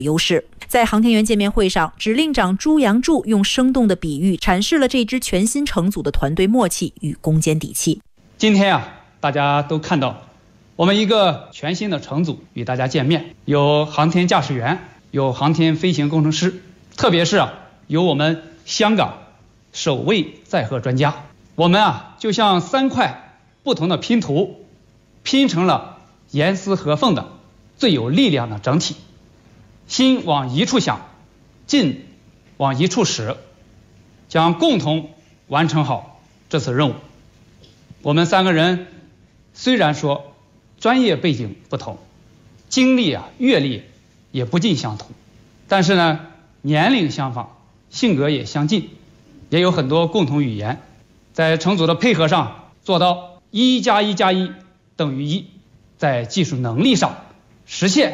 优势。在航天员见面会上，指令长朱阳柱用生动的比喻阐释了这支全新成组的团队默契与攻坚底气。 今天大家都看到我们一个全新的成组与大家见面，有航天驾驶员，有航天飞行工程师，特别是有我们香港首位载荷专家。我们就像3块不同的拼图，拼成了严丝合缝的最有力量的整体。心往一处想，劲往一处使，将共同完成好这次任务。我们3个人虽然说专业背景不同，经历阅历也不尽相同，但是呢，年龄相仿，性格也相近，也有很多共同语言。在成组的配合上做到1+1+1等于1，在技术能力上实现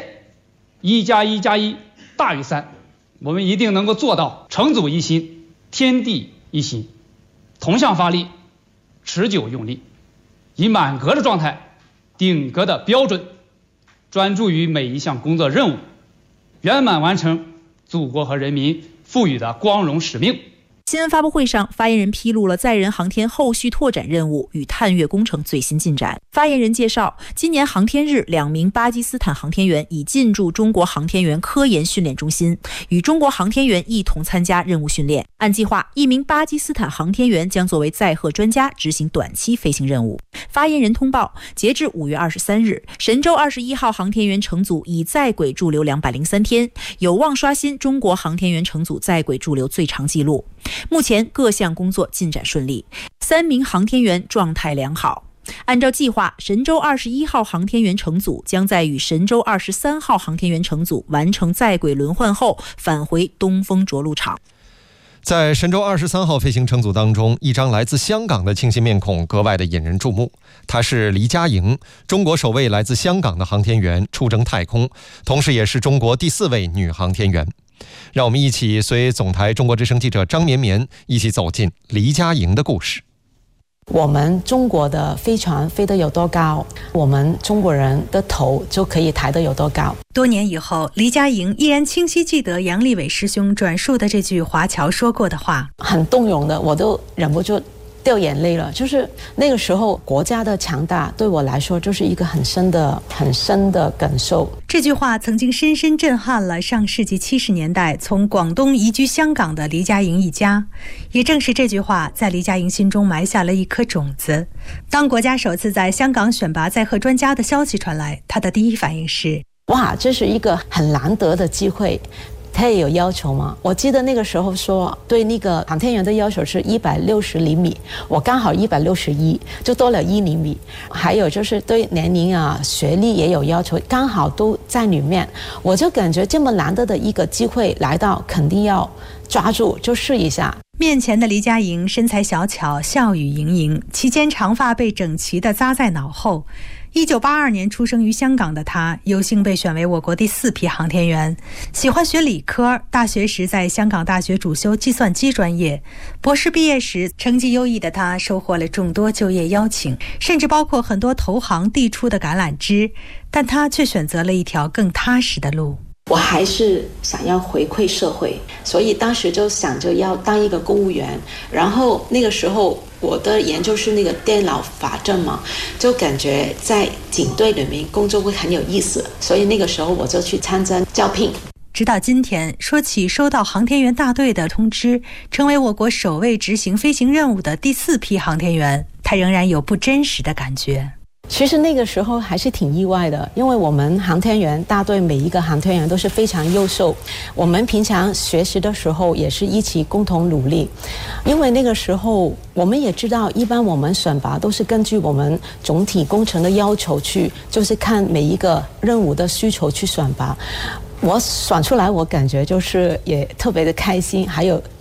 1+1+1大于3，我们一定能够做到成组一心，天地一心，同向发力，持久用力，以满格的状态，顶格的标准，专注于每一项工作任务，圆满完成祖国和人民赋予的光荣使命。 新闻发布会上，发言人披露了载人航天后续拓展任务与探月工程最新进展。发言人介绍，今年航天日，2名巴基斯坦航天员已进驻中国航天员科研训练中心，与中国航天员一同参加任务训练。按计划，1名巴基斯坦航天员将作为载荷专家执行短期飞行任务。发言人通报，截至5月23日，神舟21号航天员乘组已在轨驻留203天，有望刷新中国航天员乘组在轨驻留最长纪录。目前各项工作进展顺利，3名航天员状态良好。按照计划，神舟21号航天员乘组将在与神舟23号航天员乘组完成在轨轮换后返回东风着陆场。 在神舟23号飞行乘组当中，一张来自香港的清新面孔格外的引人注目。她是黎佳莹，中国首位来自香港的航天员出征太空，同时也是中国第4位女航天员。让我们一起随总台中国之声记者张绵绵一起走进黎佳莹的故事。 我们中国的飞船飞得有多高，我们中国人的头就可以抬得有多高。 多年以后，黎佳莹依然清晰记得杨利伟师兄转述的这句华侨说过的话， 很动容的，我都忍不住掉眼泪了。就是那个时候国家的强大对我来说就是一个很深的感受。 这句话曾经深深震撼了上世纪70年代从广东移居香港的黎佳莹一家，也正是这句话在黎佳莹心中埋下了一颗种子。当国家首次在香港选拔载荷专家的消息传来，他的第一反应是： 哇，这是一个很难得的机会。他也有要求吗？我记得那个时候说对那个航天员的要求是160厘米，我刚好161，就多了1厘米。还有就是对年龄学历也有要求，刚好都在里面。我就感觉这么难得的一个机会来到，肯定要抓住，就试一下。 面前的黎佳莹身材小巧，笑语盈盈，其间长发被整齐地扎在脑后。1982年出生于香港的她，有幸被选为我国第4批航天员。喜欢学理科，大学时在香港大学主修计算机专业。博士毕业时，成绩优异的她收获了众多就业邀请，甚至包括很多投行递出的橄榄枝，但她却选择了一条更踏实的路。 我还是想要回馈社会，所以当时就想着要当一个公务员。然后那个时候我的研究是那个电脑法政嘛，就感觉在警队里面工作会很有意思，所以那个时候我就去参加招聘。 直到今天，说起收到航天员大队的通知，成为我国首位执行飞行任务的第4批航天员，他仍然有不真实的感觉。 其实那个时候还是挺意外的，因为我们航天员大队每一个航天员都是非常优秀，我们平常学习的时候也是一起共同努力。因为那个时候我们也知道，一般我们选拔都是根据我们总体工程的要求去，就是看每一个任务的需求去选拔。我选出来，我感觉就是也特别的开心，还有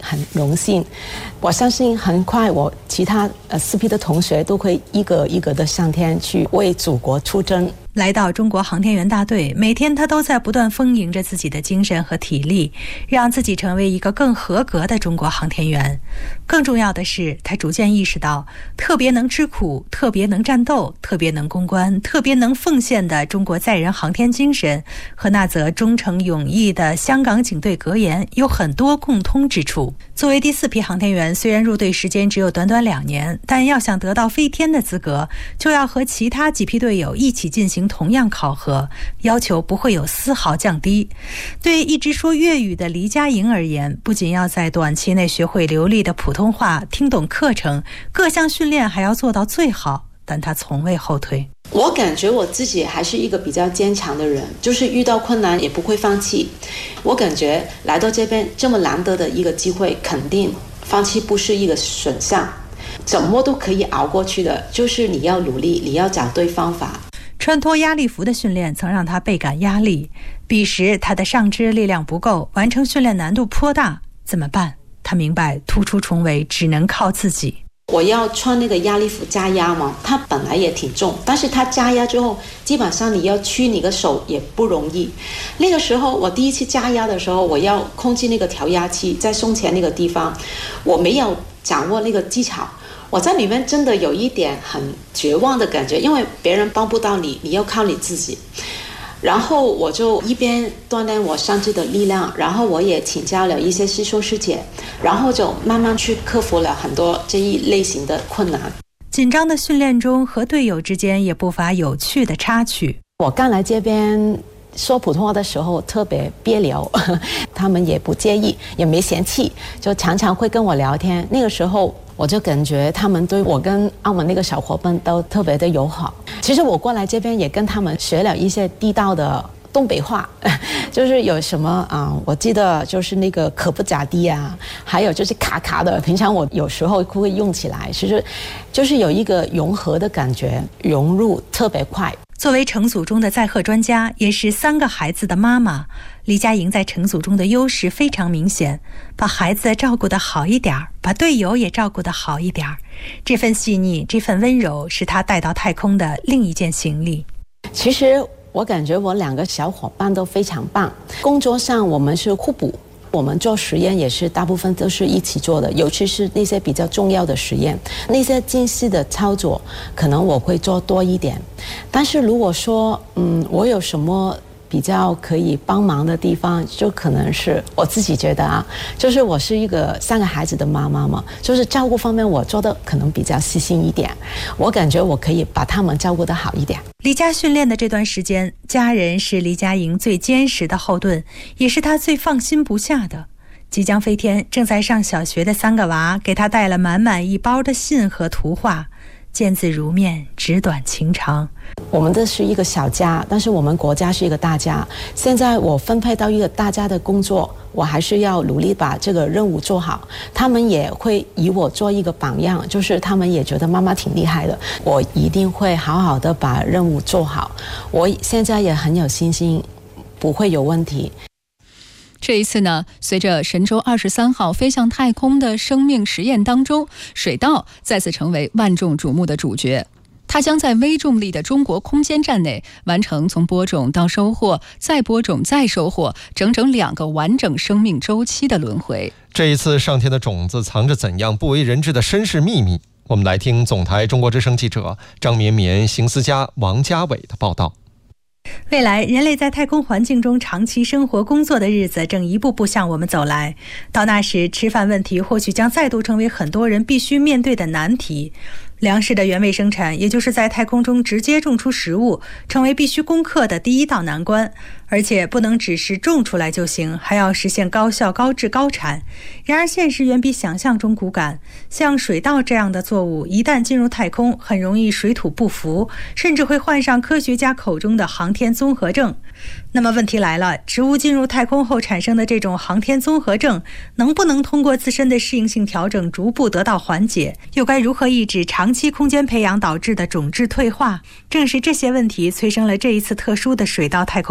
很荣幸。我相信很快我其他4批的同学都会一个一个的上天去为祖国出征。 来到中国航天员大队，每天他都在不断丰盈着自己的精神和体力，让自己成为一个更合格的中国航天员。更重要的是，他逐渐意识到，特别能吃苦、特别能战斗、特别能攻关、特别能奉献的中国载人航天精神和那则忠诚勇毅的香港警队格言有很多共通之处。作为第4批航天员，虽然入队时间只有短短2年，但要想得到飞天的资格，就要和其他几批队友一起进行同样考核，要求不会有丝毫降低。对一直说粤语的黎佳莹而言，不仅要在短期内学会流利的普通话，听懂课程，各项训练还要做到最好，但她从未后退。 我感觉我自己还是一个比较坚强的人，就是遇到困难也不会放弃。我感觉来到这边这么难得的一个机会，肯定放弃不是一个选项，怎么都可以熬过去的，就是你要努力，你要找对方法。 穿脱压力服的训练曾让他倍感压力，彼时他的上肢力量不够，完成训练难度颇大，怎么办？他明白突出重围只能靠自己。 我要穿那个压力服加压嘛，它本来也挺重，但是它加压之后，基本上你要屈你的手也不容易。那个时候我第一次加压的时候，我要控制那个调压器在胸前那个地方，我没有掌握那个技巧，我在里面真的有一点很绝望的感觉，因为别人帮不到你，你要靠你自己。然后我就一边锻炼我上肢的力量，然后我也请教了一些师兄师姐，然后就慢慢去克服了很多这一类型的困难。 紧张的训练中，和队友之间也不乏有趣的插曲。 我刚来这边说普通话的时候特别别扭，他们也不介意，也没嫌弃，就常常会跟我聊天。那个时候我就感觉他们对我跟澳门那个小伙伴都特别的友好。其实我过来这边也跟他们学了一些地道的东北话，就是有什么我记得就是那个可不咋地啊，还有就是卡卡的，平常我有时候会用起来，其实就是有一个融合的感觉，融入特别快。 作为成组中的载荷专家，也是3个孩子的妈妈，黎佳莹在成组中的优势非常明显，把孩子照顾得好一点，把队友也照顾得好一点。这份细腻，这份温柔，是她带到太空的另一件行李。 其实我感觉我2个小伙伴都非常棒，工作上我们是互补，我们做实验也是大部分都是一起做的，尤其是那些比较重要的实验，那些精细的操作可能我会做多一点。但是如果说我有什么比较可以帮忙的地方，就可能是我自己觉得就是我是一个3个孩子的妈妈嘛，就是照顾方面我做的可能比较细心一点，我感觉我可以把他们照顾得好一点。 离家训练的这段时间，家人是黎佳莹最坚实的后盾，也是她最放心不下的。即将飞天，正在上小学的3个娃给她带了满满一包的信和图画，见字如面，纸短情长。 我们这是一个小家，但是我们国家是一个大家。现在我分配到一个大家的工作，我还是要努力把这个任务做好。他们也会以我做一个榜样，就是他们也觉得妈妈挺厉害的，我一定会好好的把任务做好。我现在也很有信心，不会有问题。 这一次呢，随着神舟23号飞向太空的生命实验当中，水稻再次成为万众瞩目的主角。它将在微重力的中国空间站内完成从播种到收获，再播种再收获，整整2个完整生命周期的轮回。 这一次上天的种子藏着怎样不为人知的身世秘密？我们来听总台中国之声记者张绵绵、邢思佳、王家伟的报道。 未来人类在太空环境中长期生活工作的日子正一步步向我们走来，到那时吃饭问题或许将再度成为很多人必须面对的难题。粮食的原位生产，也就是在太空中直接种出食物，成为必须攻克的第一道难关。而且不能只是种出来就行，还要实现高效、高质、高产。然而现实远比想象中骨感，像水稻这样的作物一旦进入太空，很容易水土不服，甚至会患上科学家口中的航天综合症。那么问题来了，植物进入太空后产生的这种航天综合症，能不能通过自身的适应性调整逐步得到缓解？又该如何抑制长期空间培养导致的种质退化？正是这些问题催生了这一次特殊的水稻太空实验。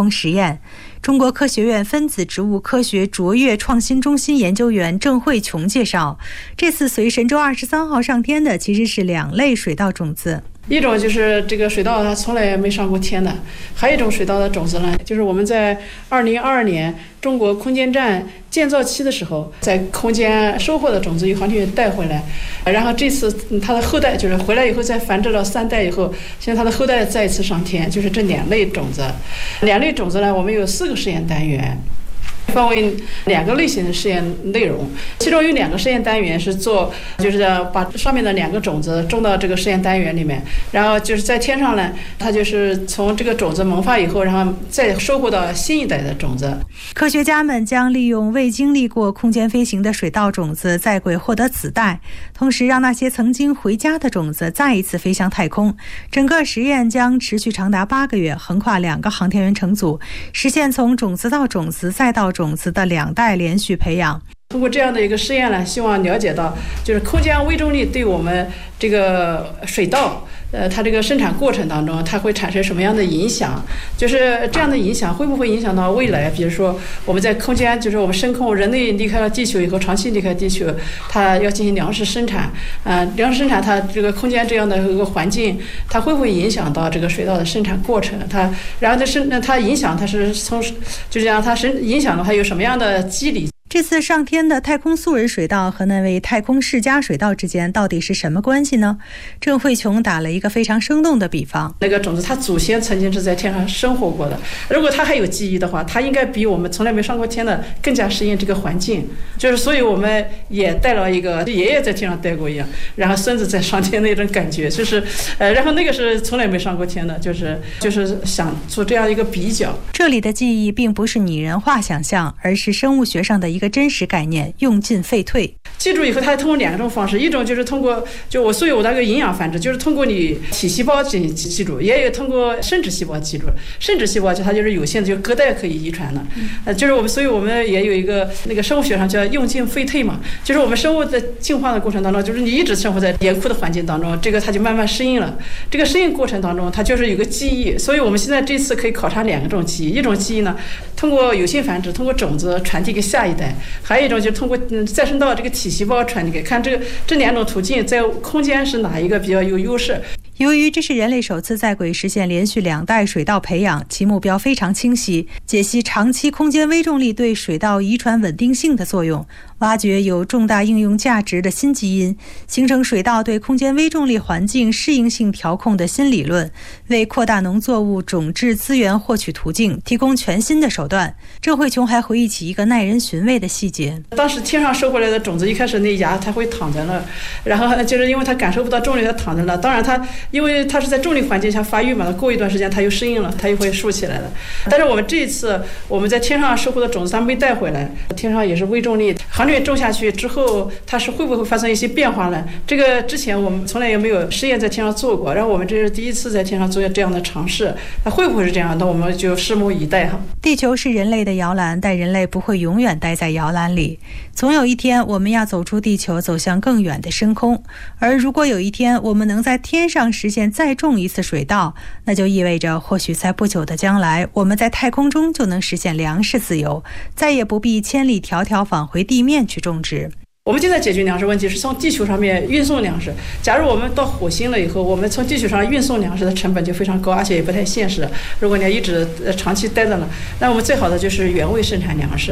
验。中国科学院分子植物科学卓越创新中心研究员郑慧琼介绍，这次随神舟23号上天的其实是2类水稻种子。 一种就是这个水稻它从来没上过天的，还有一种水稻的种子呢，就是我们在2022年中国空间站建造期的时候，在空间收获的种子由航天员带回来，然后这次它的后代就是回来以后再繁殖了3代以后，现在它的后代再一次上天，就是这2类种子。2类种子呢，我们有4个实验单元。分为2个类型的实验内容，其中有2个实验单元是做，就是把上面的2个种子种到这个实验单元里面，然后就是在天上呢，它就是从这个种子萌发以后，然后再收获到新一代的种子。 科学家们将利用未经历过空间飞行的水稻种子在轨获得子代，同时让那些曾经回家的种子再一次飞向太空。整个实验将持续长达8个月，横跨2个航天员乘组，实现从种子到种子再到种子的2代连续培养。 通过这样的一个试验呢，希望了解到就是空间微重力对我们这个水稻它这个生产过程当中它会产生什么样的影响，就是这样的影响会不会影响到未来，比如说我们在空间，就是我们升空，人类离开了地球以后，长期离开地球，它要进行粮食生产，粮食生产它这个空间这样的一个环境，它会不会影响到这个水稻的生产过程，然后它影响它是从就是让它影响了它有什么样的机理。 这次上天的太空素人水稻和那位太空世家水稻之间到底是什么关系呢？郑慧琼打了一个非常生动的比方。 那个种子它祖先曾经是在天上生活过的，如果它还有记忆的话，它应该比我们从来没上过天的更加适应这个环境，就是所以我们也带了一个爷爷在天上待过一样，然后孙子在上天那种感觉，就是然后那个是从来没上过天的，就是想做这样一个比较。 这里的记忆并不是拟人化想象，而是生物学上的一个真实概念，用进废退。 记住以后，它通过2种方式，一种就是通过所以我那个营养繁殖，就是通过你体细胞进行记住，也有通过生殖细胞记住。生殖细胞它就是有限的，就隔代可以遗传的。就是所以我们也有一个那个生物学上叫用进废退嘛，就是我们生物在进化的过程当中，就是你一直生活在严酷的环境当中，这个它就慢慢适应了。这个适应过程当中，它就是有个记忆。所以我们现在这次可以考察2种记忆，一种记忆呢，通过有性繁殖，通过种子传递给下一代。还有一种就是通过再生到这个体细胞传递给，看这2种途径在空间是哪一个比较有优势。 由于这是人类首次在轨实现连续2代水稻培养，其目标非常清晰，解析长期空间微重力对水稻遗传稳定性的作用，挖掘有重大应用价值的新基因，形成水稻对空间微重力环境适应性调控的新理论，为扩大农作物种质资源获取途径提供全新的手段。郑慧琼还回忆起一个耐人寻味的细节。 当时天上收回来的种子，一开始那芽它会躺在那儿，然后就是因为它感受不到重力，它躺在那儿。当然它因为它是在重力环境下发育嘛，它过一段时间它又适应了，它又会竖起来了。但是我们这一次我们在天上收获的种子它没带回来，天上也是微重力，航天员种下去之后，它是会不会发生一些变化呢？这个之前我们从来也没有实验在天上做过，然后我们这是第一次在天上做这样的尝试，它会不会是这样？那我们就拭目以待哈。 地球是人类的摇篮，但人类不会永远待在摇篮里，总有一天我们要走出地球，走向更远的深空。而如果有一天我们能在天上实现再种一次水稻，那就意味着或许在不久的将来，我们在太空中就能实现粮食自由，再也不必千里迢迢返回地面去种植。 我们现在解决粮食问题是从地球上面运送粮食，假如我们到火星了以后，我们从地球上运送粮食的成本就非常高，而且也不太现实。如果你要一直长期待着呢，那我们最好的就是原位生产粮食。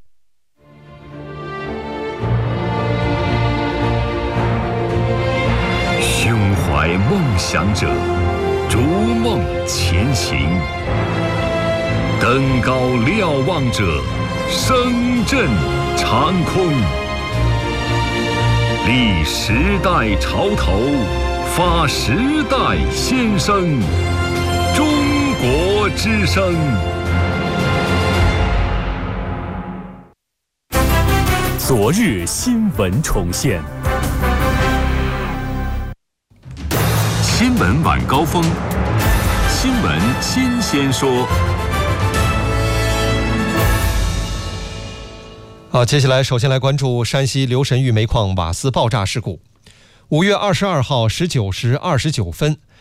胸怀梦想者，逐梦前行；登高瞭望者，声震长空。立时代潮头，发时代先声。中国之声。 昨日新闻重现。 新闻晚高峰，新闻新鲜说。 好，接下来首先来关注山西留神峪煤矿瓦斯爆炸事故。5月22号19时29分，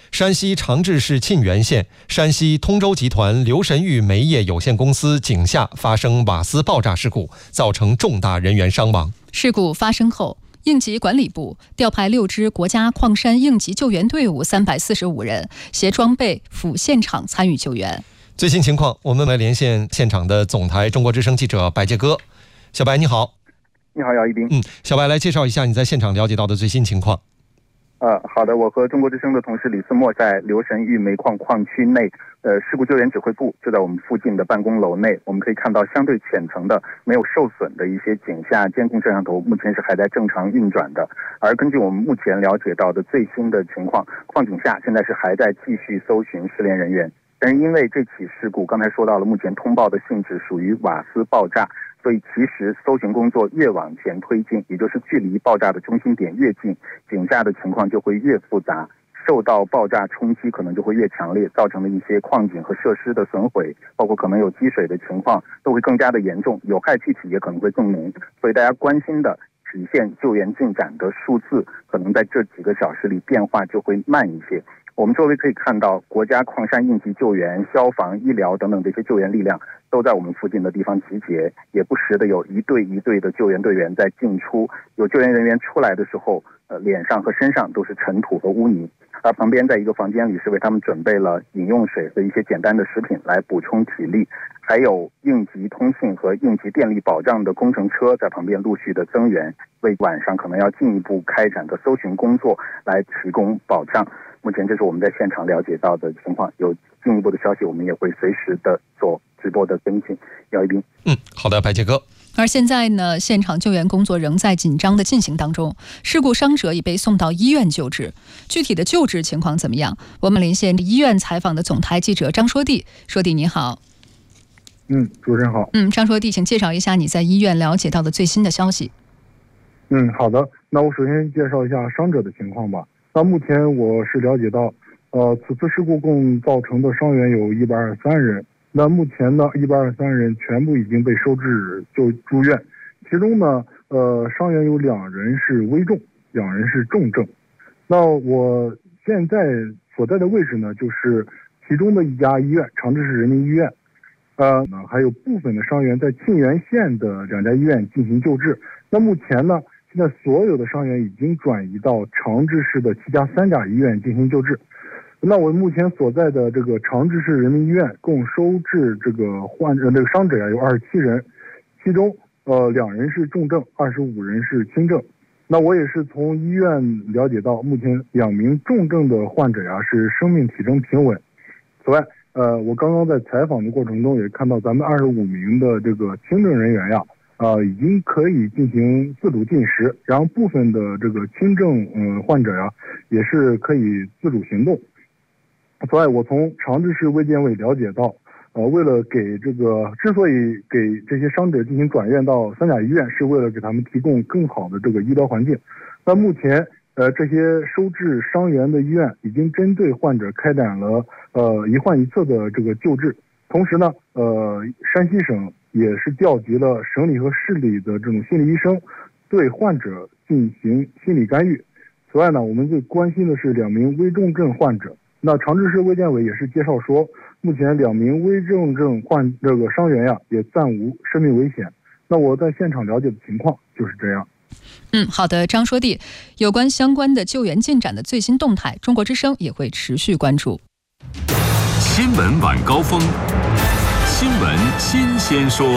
山西长治市沁源县山西通州集团刘神玉煤业有限公司井下发生瓦斯爆炸事故，造成重大人员伤亡。 事故发生后，应急管理部调派6支国家矿山应急救援队伍345人，携装备赴现场参与救援。 最新情况，我们来连线现场的总台中国之声记者白杰哥。小白你好。 你好，姚一斌。 小白来介绍一下你在现场了解到的最新情况。 好的，我和中国之声的同事李思墨在刘神玉煤矿矿区内，事故救援指挥部就在我们附近的办公楼内，我们可以看到相对浅层的没有受损的一些井下监控摄像头，目前是还在正常运转的。而根据我们目前了解到的最新的情况，矿井下现在是还在继续搜寻失联人员，但是因为这起事故刚才说到了，目前通报的性质属于瓦斯爆炸，所以其实搜寻工作越往前推进，也就是距离爆炸的中心点越近，井下的情况就会越复杂，受到爆炸冲击可能就会越强烈，造成的一些矿井和设施的损毁，包括可能有积水的情况都会更加的严重，有害气体也可能会更浓。所以大家关心的体现救援进展的数字，可能在这几个小时里变化就会慢一些。我们周围可以看到国家矿山应急救援、消防、医疗等等这些救援力量都在我们附近的地方集结，也不时的有一队一队的救援队员在进出。有救援人员出来的时候，脸上和身上都是尘土和污泥，而旁边在一个房间里是为他们准备了饮用水和一些简单的食品来补充体力，还有应急通信和应急电力保障的工程车在旁边陆续的增援，为晚上可能要进一步开展的搜寻工作来提供保障。目前这是我们在现场了解到的情况，有进一步的消息我们也会随时的做直播的跟进。姚一斌。 好的，白杰哥。 而现在呢，现场救援工作仍在紧张的进行当中，事故伤者已被送到医院救治。具体的救治情况怎么样？我们连线医院采访的总台记者张说娣。说娣你好。 主持人好。 张说娣，请介绍一下你在医院了解到的最新的消息。 好的，那我首先介绍一下伤者的情况吧。那目前我是了解到，此次事故共造成的伤员有123人。那目前呢，123人全部已经被收治住院，其中呢，伤员有2人是危重，2人是重症。那我现在所在的位置呢，就是其中的一家医院，长治市人民医院。还有部分的伤员在沁源县的2家医院进行救治。那目前呢，现在所有的伤员已经转移到长治市的其他3家医院进行救治。那我目前所在的这个长治市人民医院共收治这个伤者有27人，其中2人是重症，25人是轻症。那我也是从医院了解到，目前2名重症的患者是生命体征平稳。此外，我刚刚在采访的过程中也看到，咱们25名的这个轻症人员已经可以进行自主进食，然后部分的这个轻症患者也是可以自主行动。此外，我从长治市卫健委了解到，为了之所以给这些伤者进行转院到3甲医院，是为了给他们提供更好的这个医疗环境。那目前，这些收治伤员的医院已经针对患者开展了一患一策的这个救治。同时呢，山西省也是调集了省里和市里的这种心理医生，对患者进行心理干预。此外呢，我们最关心的是2名危重症患者。那长治市卫健委也是介绍说，目前2名危重症伤员也暂无生命危险。那我在现场了解的情况就是这样。 好的，张说娣，有关相关的救援进展的最新动态，中国之声也会持续关注。 新闻晚高峰，新闻新鲜说。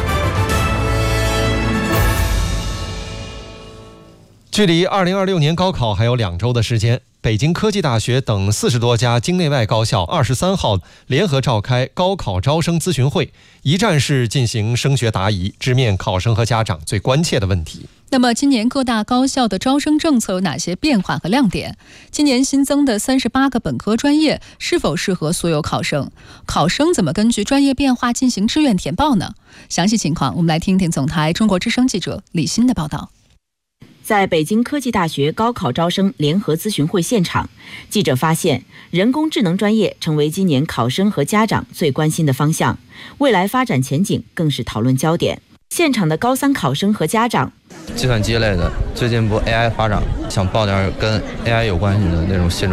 距离2026年高考还有2周的时间，北京科技大学等40多家境内外高校23号联合召开高考招生咨询会，一站式进行升学答疑，直面考生和家长最关切的问题。 那么今年各大高校的招生政策有哪些变化和亮点？今年新增的38个本科专业是否适合所有考生？考生怎么根据专业变化进行志愿填报呢？详细情况我们来听听总台中国之声记者李欣的报道。 在北京科技大学高考招生联合咨询会现场，记者发现人工智能专业成为今年考生和家长最关心的方向，未来发展前景更是讨论焦点。现场的高3考生和家长， 计算机类的，最近不 AI 发展，想报点跟 AI 有关系的那种新专业。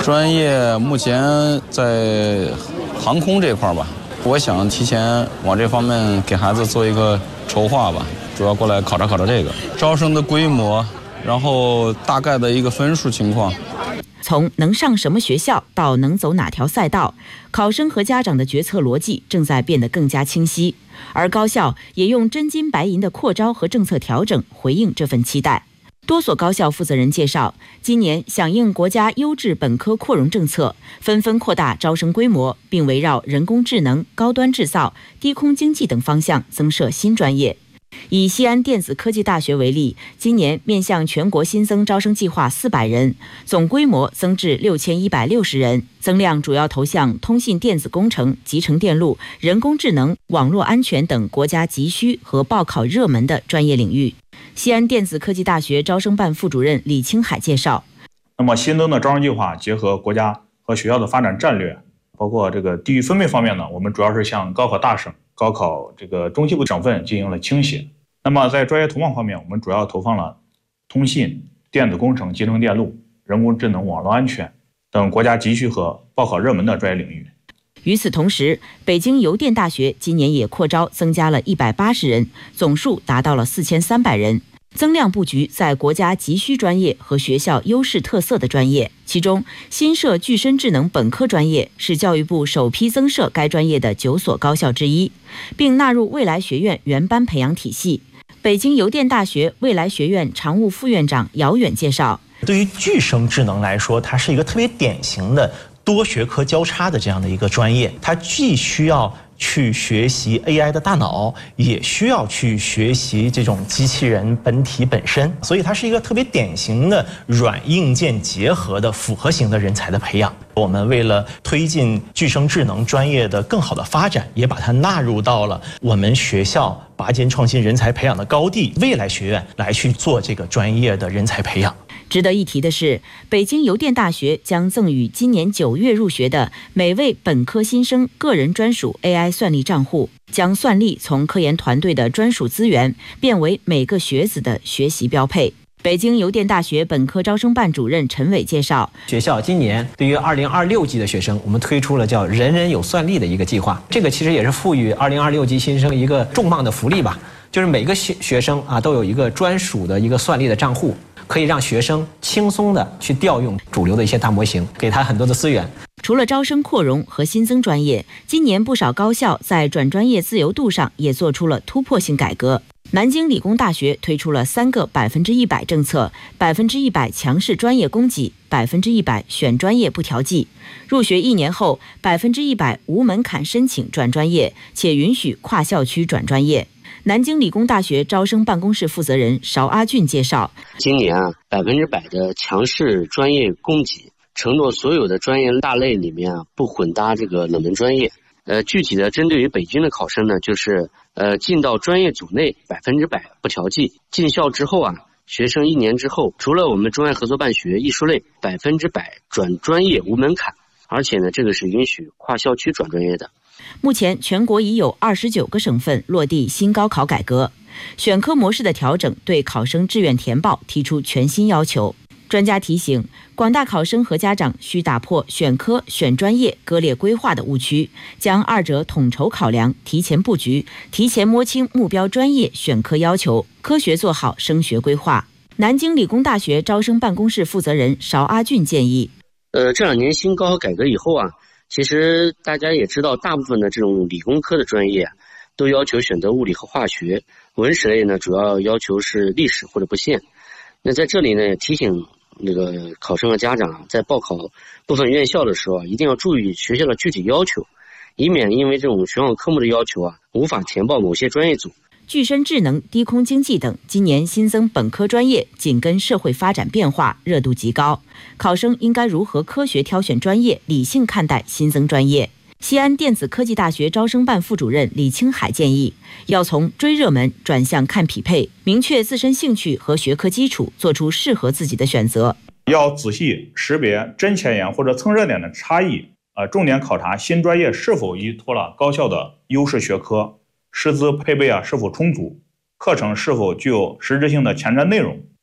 专业目前在航空这块吧，我想提前往这方面给孩子做一个筹划吧，主要过来考察这个招生的规模，然后大概的一个分数情况。 从能上什么学校到能走哪条赛道，考生和家长的决策逻辑正在变得更加清晰，而高校也用真金白银的扩招和政策调整回应这份期待。多所高校负责人介绍，今年响应国家优质本科扩容政策，纷纷扩大招生规模，并围绕人工智能、高端制造、低空经济等方向增设新专业。以西安电子科技大学为例，今年面向全国新增招生计划400人，总规模增至6160人，增量主要投向通信电子工程、集成电路、人工智能、网络安全等国家急需和报考热门的专业领域。西安电子科技大学招生办副主任李青海介绍， 那么新增的招生计划结合国家和学校的发展战略，包括这个地域分配方面呢，我们主要是向高考大省、高考这个中西部省份进行了倾斜。那么在专业投放方面，我们主要投放了通信、电子工程、集成电路、人工智能、网络安全等国家急需和报考热门的专业领域。 与此同时，北京邮电大学今年也扩招增加了180人，总数达到了4300人，增量布局在国家急需专业和学校优势特色的专业。其中，新设具身智能本科专业是教育部首批增设该专业的9所高校之一，并纳入未来学院原班培养体系。北京邮电大学未来学院常务副院长姚远介绍， 对于具身智能来说，它是一个特别典型的多学科交叉的这样的一个专业，它既需要去学习 AI 的大脑，也需要去学习这种机器人本体本身，所以它是一个特别典型的软硬件结合的复合型的人才的培养。我们为了推进具身智能专业的更好的发展，也把它纳入到了我们学校拔尖创新人才培养的高地未来学院来去做这个专业的人才培养。 值得一提的是，北京邮电大学将赠予今年9月入学的每位本科新生个人专属 AI 算力账户，将算力从科研团队的专属资源变为每个学子的学习标配。北京邮电大学本科招生办主任陈伟介绍， 学校今年对于2026级的学生，我们推出了叫人人有算力的一个计划，这个其实也是赋予2026级新生一个重磅的福利吧，就是每个学生都有一个专属的一个算力的账户，可以让学生轻松的去调用主流的一些大模型，给他很多的资源。 除了招生扩容和新增专业，今年不少高校在转专业自由度上也做出了突破性改革。南京理工大学推出了3个100%政策，100%强势专业供给，100%选专业不调剂。入学1年后，100%无门槛申请转专业，且允许跨校区转专业。南京理工大学招生办公室负责人邵阿俊介绍， 今年100%的强势专业供给，承诺所有的专业大类里面不混搭这个冷门专业。具体的针对于北京的考生呢，就是进到专业组内100%不调剂，进校之后学生1年之后，除了我们中外合作办学艺术类100%转专业无门槛，而且呢，这个是允许跨校区转专业的。 目前全国已有29个省份落地新高考改革，选科模式的调整对考生志愿填报提出全新要求。专家提醒，广大考生和家长需打破选科、选专业割裂规划的误区，将二者统筹考量，提前布局，提前摸清目标专业选科要求，科学做好升学规划。南京理工大学招生办公室负责人邵阿俊建议， 这2年新高考改革以后其实大家也知道，大部分的这种理工科的专业都要求选择物理和化学，文史类呢主要要求是历史或者不限。那在这里呢，也提醒那个考生和家长在报考部分院校的时候一定要注意学校的具体要求，以免因为这种选考科目的要求无法填报某些专业组。 具身智能、低空经济等今年新增本科专业紧跟社会发展变化，热度极高。考生应该如何科学挑选专业，理性看待新增专业？西安电子科技大学招生办副主任李青海建议，要从追热门转向看匹配，明确自身兴趣和学科基础，做出适合自己的选择。 要仔细识别真前沿或者蹭热点的差异，重点考察新专业是否依托了高校的优势学科，师资配备是否充足，课程是否具有实质性的前瞻内容，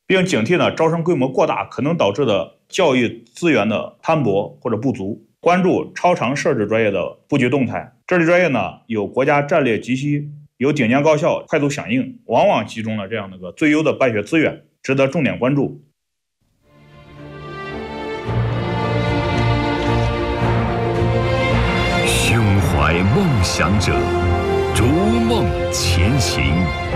并警惕呢招生规模过大可能导致的教育资源的摊薄或者不足，关注超长设置专业的布局动态。这类专业呢有国家战略急需，有顶尖高校快速响应，往往集中了这样的个最优的办学资源，值得重点关注。 胸怀梦想者，逐梦前行；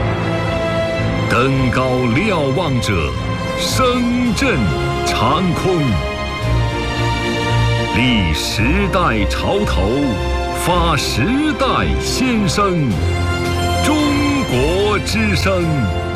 登高瞭望者，声震长空。立时代潮头，发时代先声。中国之声。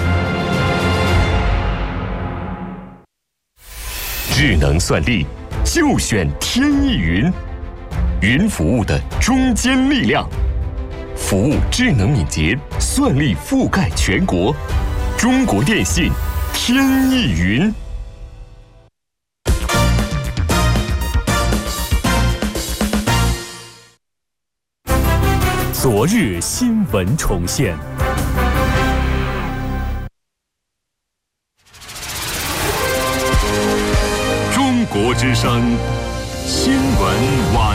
智能算力，就选天翼云。云服务的中坚力量，服务智能敏捷，算力覆盖全国。中国电信天翼云。 昨日新闻重现。 中国之声新闻晚